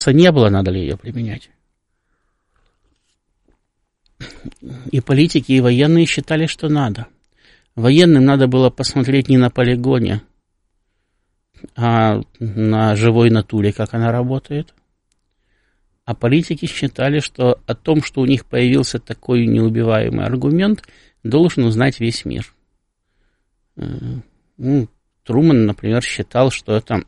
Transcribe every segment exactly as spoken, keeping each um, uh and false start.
не было, надо ли ее применять. И политики, и военные считали, что надо. Военным надо было посмотреть не на полигоне, а на живой натуре, как она работает. А политики считали, что о том, что у них появился такой неубиваемый аргумент, должен узнать весь мир. Ну, Трумэн, например, считал, что это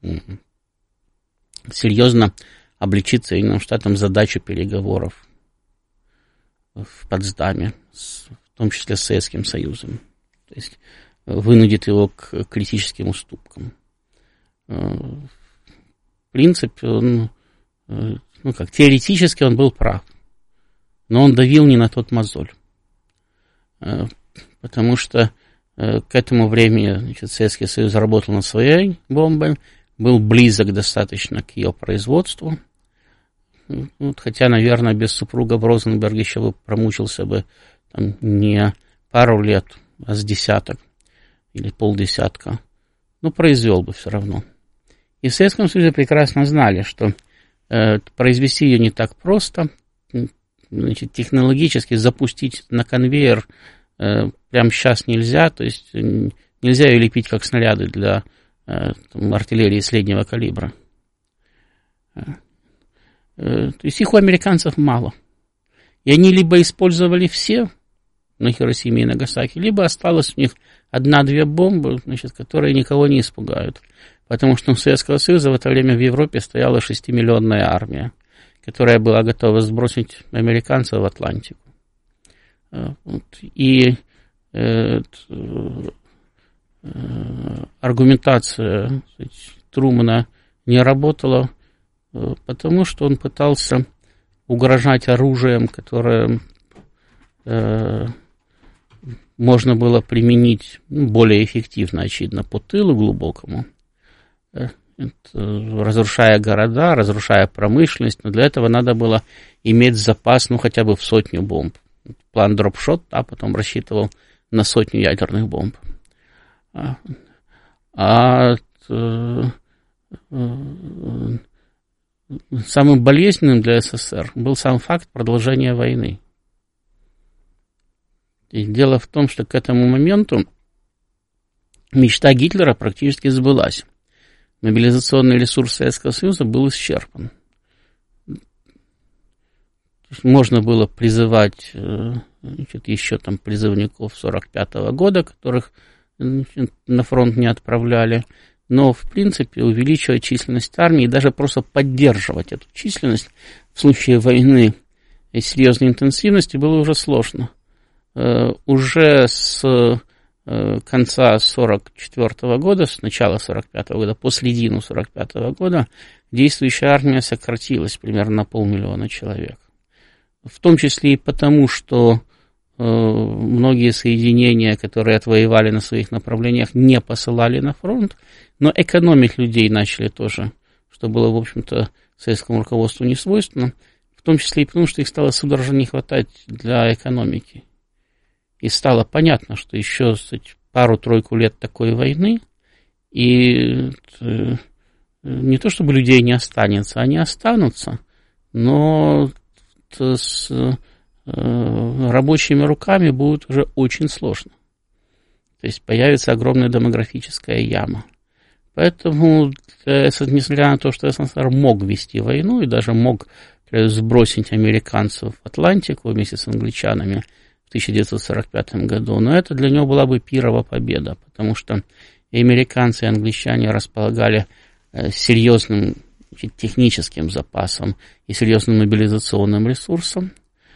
серьезно облегчит Соединенным Штатам задачу переговоров в Потсдаме, в том числе с Советским Союзом. То есть вынудит его к критическим уступкам. В принципе, он, ну как, теоретически он был прав, но он давил не на тот мозоль. Потому что к этому времени, значит, Советский Союз работал над своей бомбой, был близок достаточно к ее производству. Вот, хотя, наверное, без супруга Розенберг еще бы промучился бы там, не пару лет, а с десяток или полдесятка. Но произвел бы все равно. И в Советском Союзе прекрасно знали, что э, произвести ее не так просто. Значит, технологически запустить на конвейер э, прямо сейчас нельзя. То есть нельзя ее лепить как снаряды для э, там, артиллерии среднего калибра. То есть их у американцев мало. И они либо использовали все на Хиросиме и Нагасаки, либо осталось у них одна-две бомбы, значит, которые никого не испугают. Потому что у Советского Союза в это время в Европе стояла шестимиллионная армия, которая была готова сбросить американцев в Атлантику. И э, э, аргументация Трумэна не работала, потому что он пытался угрожать оружием, которое э, можно было применить более эффективно, очевидно, по тылу глубокому, э, разрушая города, разрушая промышленность, но для этого надо было иметь запас, ну, хотя бы в сотню бомб. План дропшот, а потом рассчитывал на сотню ядерных бомб. А, а э, э, самым болезненным для СССР был сам факт продолжения войны. И дело в том, что к этому моменту мечта Гитлера практически сбылась. Мобилизационный ресурс Советского Союза был исчерпан. Можно было призывать, значит, еще там призывников сорок пятого года, которых, значит, на фронт не отправляли. Но, в принципе, увеличивать численность армии и даже просто поддерживать эту численность в случае войны и серьезной интенсивности было уже сложно. Уже с конца сорок четвёртого года, с начала сорок пятого года, по середину сорок пятого года действующая армия сократилась примерно на полмиллиона человек. В том числе и потому, что многие соединения, которые отвоевали на своих направлениях, не посылали на фронт, но экономить людей начали тоже, что было, в общем-то, советскому руководству не свойственно, в том числе и потому, что их стало судорожно не хватать для экономики. И стало понятно, что еще, кстати, пару-тройку лет такой войны, и не то чтобы людей не останется, они останутся, но с рабочими руками будет уже очень сложно. То есть появится огромная демографическая яма. Поэтому, несмотря на то, что СССР мог вести войну и даже мог сбросить американцев в Атлантику вместе с англичанами в тысяча девятьсот сорок пятом году, но это для него была бы пирова победа, потому что и американцы, и англичане располагали серьезным техническим запасом и серьезным мобилизационным ресурсом.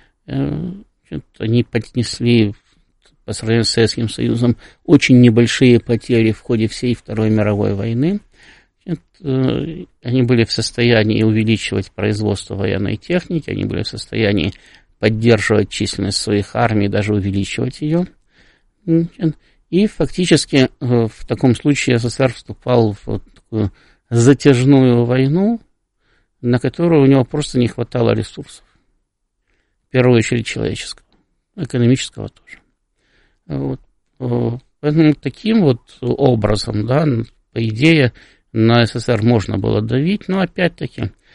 Они поднесли по сравнению с Советским Союзом очень небольшие потери в ходе всей Второй мировой войны. Они были в состоянии увеличивать производство военной техники, они были в состоянии поддерживать численность своих армий, даже увеличивать ее. И фактически в таком случае СССР вступал в такую затяжную войну, на которую у него просто не хватало ресурсов. В первую очередь человеческого, экономического тоже. Вот. Поэтому таким вот образом, да, по идее, на СССР можно было давить, но опять-таки